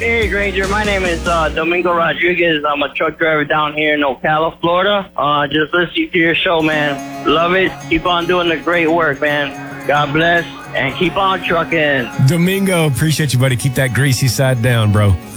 Hey, Granger. My name is Domingo Rodriguez. I'm a truck driver down here in Ocala, Florida. Just listening to your show, man. Love it. Keep on doing the great work, man. God bless, and keep on trucking. Domingo, appreciate you, buddy. Keep that greasy side down, bro.